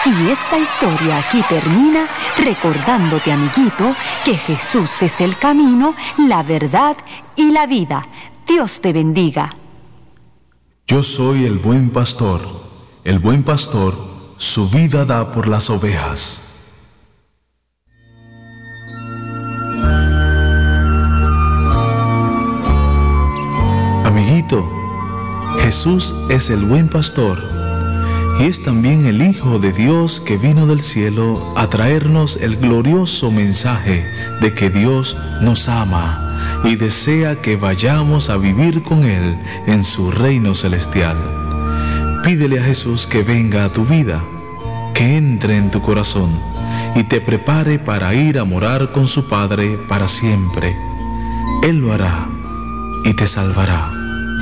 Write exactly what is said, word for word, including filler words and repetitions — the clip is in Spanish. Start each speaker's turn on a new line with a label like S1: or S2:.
S1: Y esta historia aquí termina recordándote, amiguito, que Jesús es el camino, la verdad y la vida. Dios te bendiga.
S2: Yo soy el buen pastor. El buen pastor su vida da por las ovejas. Amiguito, Jesús es el buen pastor y es también el Hijo de Dios que vino del cielo a traernos el glorioso mensaje de que Dios nos ama y desea que vayamos a vivir con Él en su reino celestial. Pídele a Jesús que venga a tu vida, que entre en tu corazón y te prepare para ir a morar con su Padre para siempre. Él lo hará y te salvará.